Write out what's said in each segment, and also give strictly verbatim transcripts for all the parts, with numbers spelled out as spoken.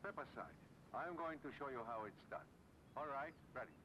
Step aside. I'm going to show you how it's done. All right, ready.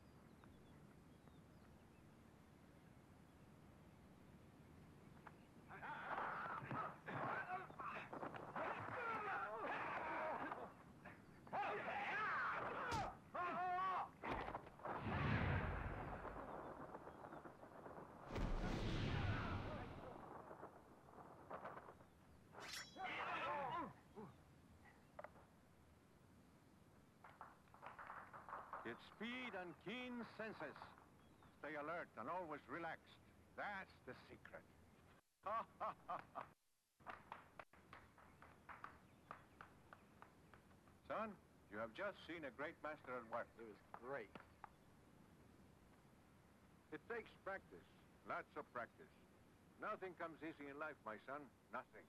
It's speed and keen senses. Stay alert and always relaxed. That's the secret. Son, you have just seen a great master at work. It was great. It takes practice, lots of practice. Nothing comes easy in life, my son, nothing.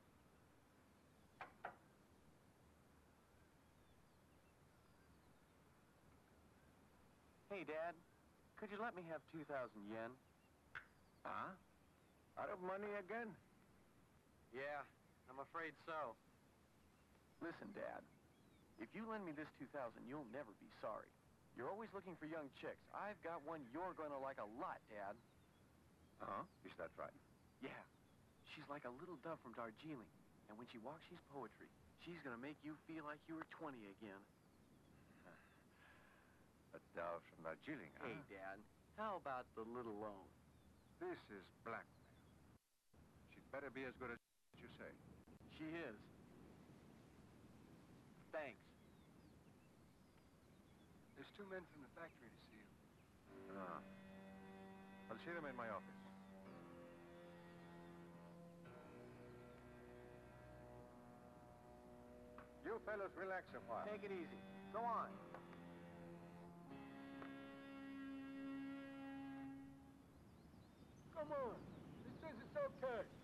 Hey, Dad, could you let me have two thousand yen? Huh? Out of money again? Yeah, I'm afraid so. Listen, Dad, if you lend me this two thousand, you'll never be sorry. You're always looking for young chicks. I've got one you're going to like a lot, Dad. Uh-huh. Is that right? Yeah. She's like a little dove from Darjeeling, and when she walks, she's poetry. She's going to make you feel like you were twenty again. A dove from Darjeeling, huh? Hey, Dad, how about the little loan? This is blackmail. She'd better be as good as you say. She is. Thanks. There's two men from the factory to see you. Ah. I'll see them in my office. You fellows relax a while. Take it easy. Go on. Come on. He says it's okay.